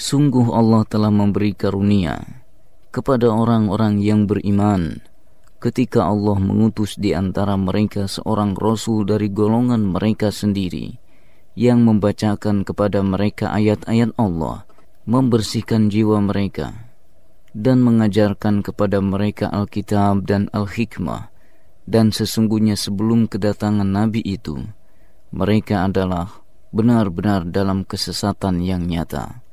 Sungguh Allah telah memberi karunia kepada orang-orang yang beriman ketika Allah mengutus di antara mereka seorang Rasul dari golongan mereka sendiri yang membacakan kepada mereka ayat-ayat Allah, membersihkan jiwa mereka, dan mengajarkan kepada mereka Alkitab dan Al-Hikmah. Dan sesungguhnya sebelum kedatangan Nabi itu, mereka adalah benar-benar dalam kesesatan yang nyata.